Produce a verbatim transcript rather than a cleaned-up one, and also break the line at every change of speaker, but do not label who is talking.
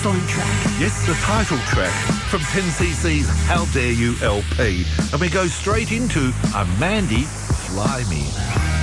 excellent track.
Yes, the title track from ten C C's How Dare You L P. And we go straight into a Mandy Fly Me.